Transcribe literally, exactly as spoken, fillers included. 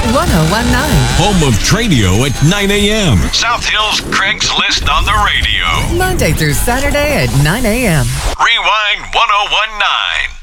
ten nineteen. Home of Tradio at nine a.m. South Hill's Craigslist on the radio. Monday through Saturday at nine a.m. Rewind ten nineteen.